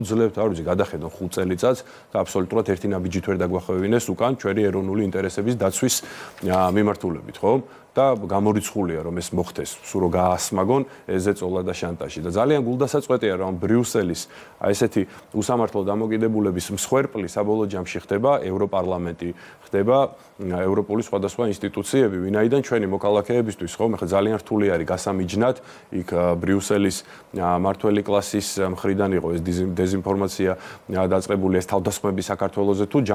ძლევთ არ ვიცი გადახედონ 5 წელიწადს და აბსოლუტურად ერთი ნაბიჯით ვერ დაგვახევინეს უკან ჩვენი ეროვნული ინტერესების დაცვის მიმართულებით, ხო? და გამორიცხულია რომ ეს მოხდეს, სულ რომ გაასმაგონ ეზეწოლა და შანტაჟი და ძალიან გულდასაწყვეტია რომ ბრიუსელის აი ესეთი უსამართლო დამოკიდებულების მსხვერპლი საბოლოო ჯამში ხდება ევროპარლამენტი, ხდება ევროპული სხვადასხვა ინსტიტუციები, ვინაიდან ჩვენი მოქალაქეებისთვის ხო, ხა ძალიან რთული არის გასამიჯნად, იქ ბრიუსელის მართველი კლასის მხრიდან იყო ეს დეზინფორმაცია დაწყებული, ეს თავდასხმები საქართველოზე თუ